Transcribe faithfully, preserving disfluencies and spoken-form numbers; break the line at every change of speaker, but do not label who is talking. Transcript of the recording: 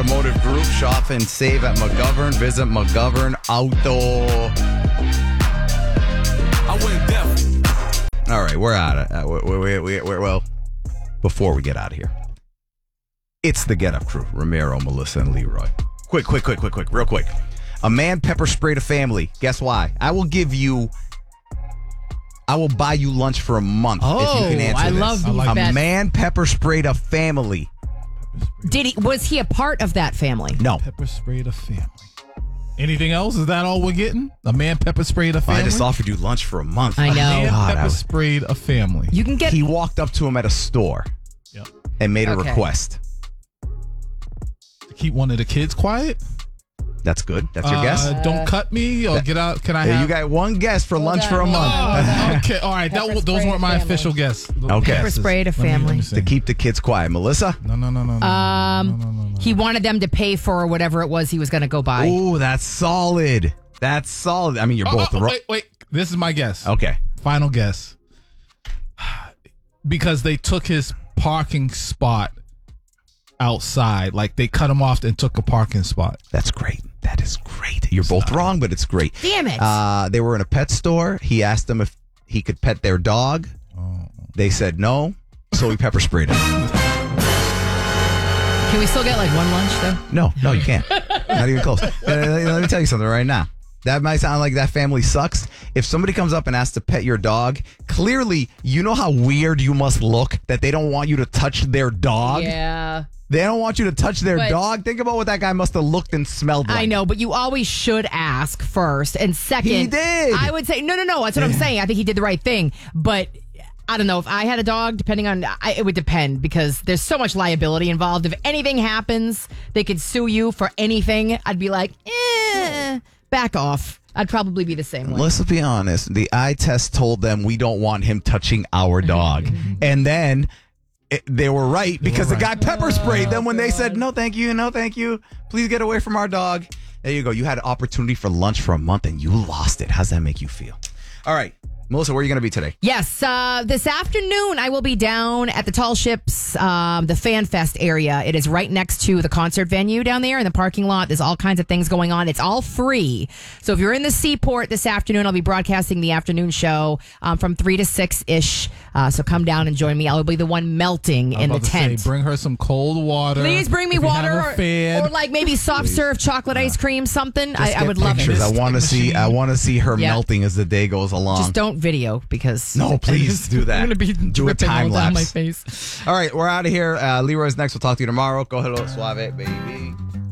Automotive Group. Shop and save at McGovern. Visit McGovern Auto.
I went deaf.
All right, we're out of uh, we, we, we, we, well, before we get out of here, it's the Get Up Crew. Ramiro, Melissa, and Leroy. Quick, quick, quick, quick, quick, real quick. A man pepper sprayed a family. Guess why? I will give you, I will buy you lunch for a month
Oh,
if you can answer
I
this.
love these
A
bets.
man pepper sprayed a family.
Did he? Was he a part of that family?
No.
Pepper sprayed a family. Anything else? Is that all we're getting? A man pepper sprayed a family?
I just offered you lunch for a month.
I know.
A man
God,
pepper
I was-
sprayed a family.
You can get.
He walked up to him at a store
Yep.
and made a
Okay.
request.
To keep one of the kids quiet?
That's good. That's your
Uh,
guess?
Don't cut me or get out. Can I
Yeah,
have...
you got one guess for lunch for a month.
Oh, okay, all right. That,
Pepper
w- those
sprayed
weren't my
family.
official guess.
Okay.
Pepper sprayed a
Let me- let me
family.
see.
To keep the kids quiet. Melissa?
No, no, no, no. no.
Um,
No, no, no, no.
he wanted them to pay for whatever it was he was going to go buy.
Oh, that's solid. That's solid. I mean, you're
Oh,
both
oh,
wrong.
wait, wait. This is my guess.
Okay.
Final guess. Because they took his parking spot outside. Like they cut him off and took a parking spot.
That's great. That is great. You're both wrong, but it's great.
Damn it.
Uh, they were in a pet store. He asked them if he could pet their dog.
Oh.
They said no, so he pepper sprayed him.
Can we still get like one lunch though?
No, no, you can't. Not even close. Uh, Let me tell you something right now. That might sound like that family sucks. If somebody comes up and asks to pet your dog, clearly you know how weird you must look that they don't want you to touch their dog.
Yeah.
They don't want you to touch their
But-
dog. Think about what that guy must have looked and smelled like.
I know, but you always should ask first. And second,
He did.
I would say, no, no, no. That's what I'm saying. I think he did the right thing. But I don't know. If I had a dog, depending on, I, it would depend because there's so much liability involved. If anything happens, they could sue you for anything. I'd be like, eh, back off. I'd probably be the same way.
Let's be honest. The eye test told them we don't want him touching our dog. And then it, they were right because
were
the guy pepper sprayed them when they said, no, thank you. No, thank you. Please get away from our dog. There you go. You had an opportunity for lunch for a month and you lost it. How's that make you feel? All right. Melissa, where are you going to be today?
Yes, uh, this afternoon I will be down at the Tall Ships, um, the Fan Fest area. It is right next to the concert venue down there in the parking lot. There's all kinds of things going on. It's all free. So if you're in the Seaport this afternoon, I'll be broadcasting the afternoon show um, from three to six-ish. Uh, so come down and join me. I'll be the one melting
I was
in the
about to
tent.
Say, bring her some cold water.
Please bring me
If you have
water
a
or,
fan.
or like maybe soft serve chocolate ice cream, something. I, I would love
Pictures.
it.
I want to see. I want to see her
Yeah.
melting as the day goes along.
Just don't video because
No, please do that.
I'm gonna be
do a
dripping
time
all down
lapse.
my face.
All right, we're out of here. Uh, Leroy's next. We'll talk to you tomorrow. Go hello, suave, baby.